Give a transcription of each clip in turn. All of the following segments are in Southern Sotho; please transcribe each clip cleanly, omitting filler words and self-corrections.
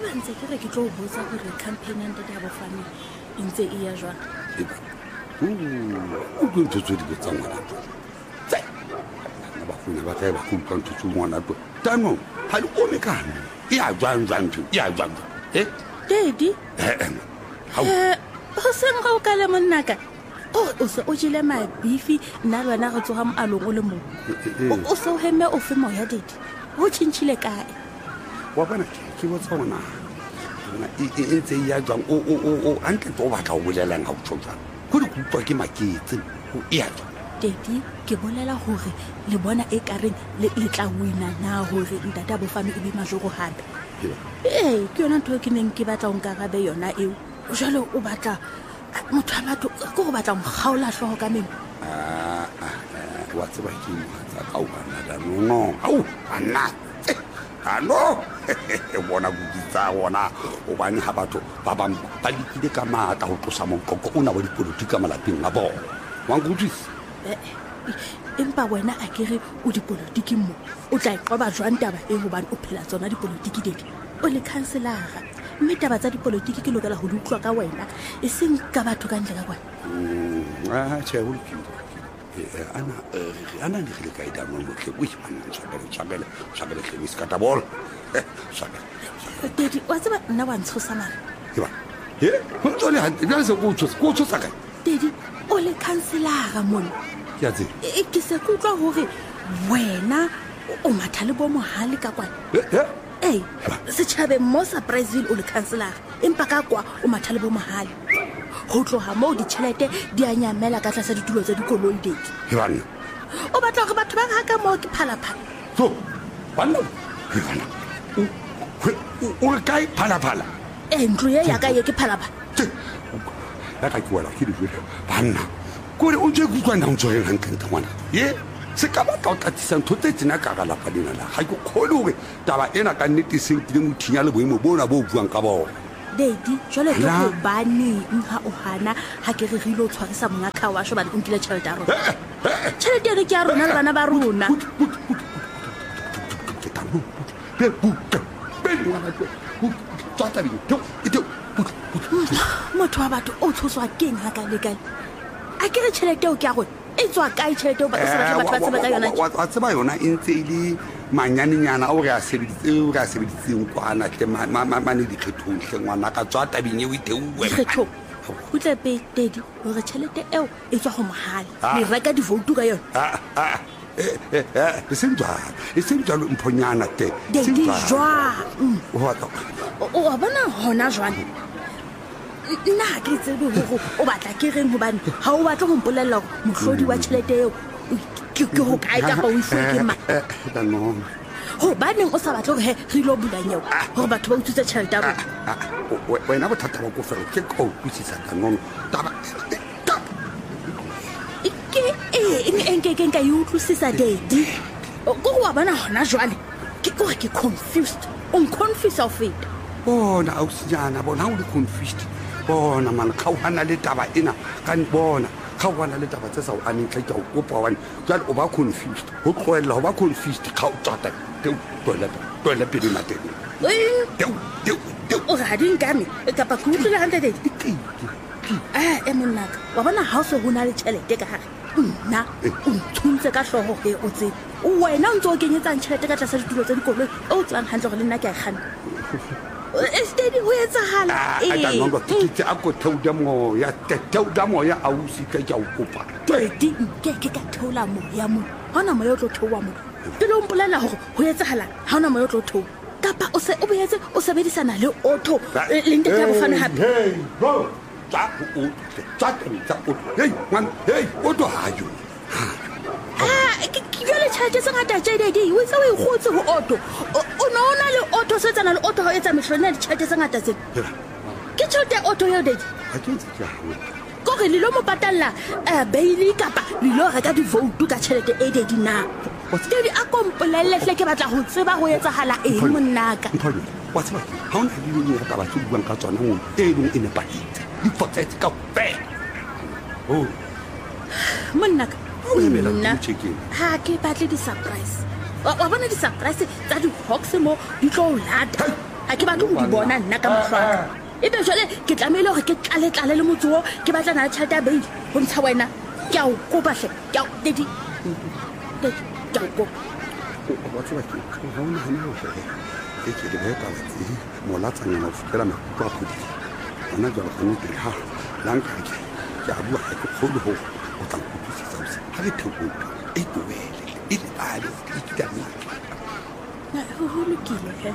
tseba ntse ke re ke tlo botsa gore campaign ya ntate ya bofane e ntse e ya jwang. o tlo ntse di botsa ngwana tse ba fune ba ka ba go utlwa ntse ngwana to tano ha di ome kana ya jwang Daddy ho seng ga o ka le monnaka o se o jile mabifi nna le wena re tsoga mo along o le mo o se o heme o fe moya Daddy o tshintshile kae wa bona ke botsa ngwana e ntse ya jwang o antle to batla o bolelang ga o tshotsa go di kupwa ke maketse o ya Daddy ke bolela hore le bona e kareng le tla wina na hore ntate ya bofane e be majoro hape ke yona ntho ke neng ke batla o nkarabe yona eo jalo o batla motho a batho go go batla mgaola hlogo ka meng wa tseba ke motsa ka o bana da no au ana ano bona go ditsa bona o bane ha batho ba bang ba dikile ka mata go tlosa monkoko o na wa dipolotiki ka malapeng a bona wa ngutisa empa wena a kere o dipolotiki mo o tla iqoba jwang taba e hobane o phela tsona dipolotiki Daddy o le councilor mme taba tsa dipolotiki ke lokela ho di utlwa ka wena e seng ka batho ka ntle ka kwana che o ana le le kaida mo motle o tshwabele ke miskata bol Daddy wa tseba nna wa ntshosa mara ke ba ho tsole ha nna se go tshosa ka Daddy o le councilor mona ya tse ke se go utlwa hore wena o matha le bo mohale ka kwana setšhabeng mo Surpriseville o le councilor empa ka kwa o matha le bo mohale go tloga moo ditšhelete di a nyamela ka tlasa ditulo tsa dikoloi Daddy ke banna o batla gore batho ba ga ka moo ke phalaphala so banna ke banna o re kae phalaphala ntlo ye ya ka ye ke phalaphala ya ka ke wala ke di banna kore o ntse go tswana o tsweng hankanta ngwana ye se ka ba ka o tlatsisa ntho tse tsena ka ga lapa dina la ga ke kgole gore taba ena ka nnete se tlile mothinya le boemo bona bo buang ka bona Daddy jwale ke go baneng ha o hana ha ke re ilo tshwarisa monga kha wa shobane o nkile tšhelete ya rona tšhelete ere ke ya rona le bana ba rona motho wa batho o tshoswa keng ha ka le kale a ke re tšhelete o ke ya gone e tswa kae tšhelete o ba batho ba tseba ka yona wa tseba yona e ntse e le manyanenyana o re a sebeditseng kwana tle mane dikgethong tle ngwana ka tswa tabeng eo e teuwe kgethong o tle pe Daddy hore tšhelete eo e tswa go mohale le reka divoutu ka yona e seng jalo mphonyana te Daddy jwang o bona hona jwang nna ha ke tsebe hore o batla ke reng hobane ha o batla go mpolella gore mohlodi wa tšhelete eo ke go kae kapa o ifuwe ke mang hobaneng o sa batle gore re ilo bula nyeo gore batho ba utswitse tšhelete ya rona wena bothata ba ko fela ke ka o utlwisisa kanono taba ke eng ka e utlwisisa Daddy ko go wa bona hona jwale ke gore ke confused o nconfuse o feta bona ausinyana bona o le confused bona man kgaogana le taba ena ka bona kgaogana le taba tse sa o anentle ke go kopa wane jale o ba confused go tloelela go ba confused ga o tswata toele pele mateng o ga di nkame kapa ke utlwile gantle Daddy monnaka wa bona ha o se go na le tšhelete ka gare nna o ntshontse ka tlhogo ge o tsebe wena o ntse o kenyetsang tšhelete ka tlasa ditulo tsa dikoloi o tsebang gantle gore le nna ke a e gana Daddy ho etsagala ke a ko theoda moya ausi ka ke a o kopa Daddy ke ka theola moya mo ha ona moya o tlo theowa mo pele o mpolela gore ho etsagala ha ona moya o tlo theowa kapa o se o boetse o sebedisana le Otto le ntate ya bofane hape Otto hayo ke jwale tšhelete tse ngata tše Daddy o itse o ikgotse go Otto o ne o na le Otto se tsana le Otto ga o etsa mehlone ya ditšhelete tse ngata tsena ke tšhelete ya Otto yeo Daddy kore le lo mo patalla bailey kapa le lo reka divoutu ka tšhelete e Daddy na Daddy a kompolelle tle ke batla go tseba go etsagala eng monnaka wa tseba ha o na le dingwe ka batho buang ka tsona ngwe e leng e nepagetse di fotsetse ka fela monnaka nna ha ke batle di-surprise wa bona di-surprise tsa di-hawks mo di tlo o lata ha ke batle go di bona nna ka mofaka ebe jwale ke tlamehile hore ke tlale le motho o ke batlana le tšhelete ya beile go ntsha wena ke a o kopa hle ke a o dedi ke a o kopa wa tseba ke ga o nagane gore ke ke le ka batsi molatsanyana o fetela makutlwa a kgodile gona jalo ka nnete ha lanka ke a bua ga ke kgolo go o tla nkutlwisisa bose ga le thekoto e tobele e le bale e kitane go lokile he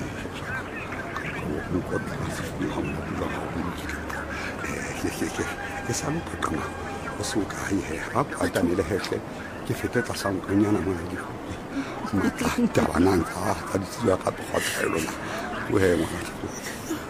ke sa lo paqama o se o kae he ga patanele hehle ke fete tla sa nkanyana mona di matla tabanang tsa di tswa ka tloga tsaelona o he ngwana